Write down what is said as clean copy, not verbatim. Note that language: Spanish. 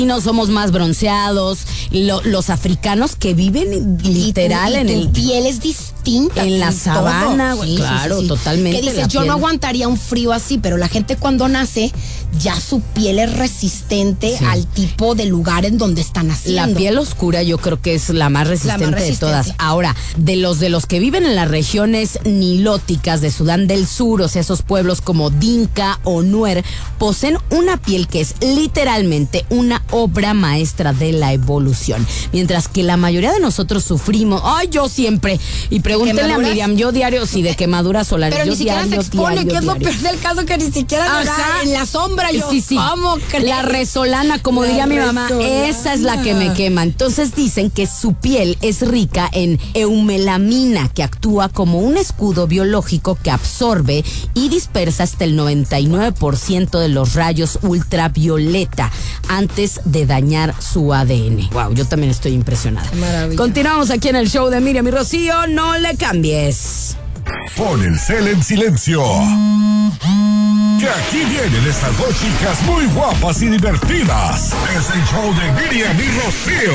No somos más bronceados, los africanos que viven literal en el piel es distinta en la sabana, sí, claro, sí. totalmente. Que dices, yo no aguantaría un frío así, pero la gente cuando nace ya su piel es resistente al tipo de lugar en donde están naciendo. La piel oscura yo creo que es la más resistente de todas. Ahora, de los que viven en las regiones nilóticas de Sudán del Sur, o sea, esos pueblos como Dinka o Nuer, poseen una piel que es literalmente una obra maestra de la evolución. Mientras que la mayoría de nosotros sufrimos, yo siempre, y pregúntenle a Miriam, yo diario, sí, de quemaduras solares. Pero yo ni siquiera se expone, que es lo peor del caso, que ni siquiera en la sombra. Sí. ¿Cómo crees? La resolana, como diría mi mamá, esa es la que me quema. Entonces dicen que su piel es rica en eumelamina, que actúa como un escudo biológico que absorbe y dispersa hasta el 99% de los rayos ultravioleta antes de dañar su ADN. Wow, yo también estoy impresionada. Maravilla. Continuamos aquí en el show de Miriam y Rocío. No le cambies. Pon el cel en silencio. Que aquí vienen estas dos chicas muy guapas y divertidas. Es el show de Miriam y Rocío.